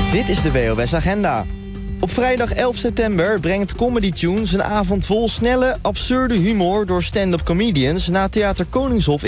Dit is de WOS Agenda. Op vrijdag 11 september brengt Comedy Tunes een avond vol snelle, absurde humor door stand-up comedians na Theater Koningshof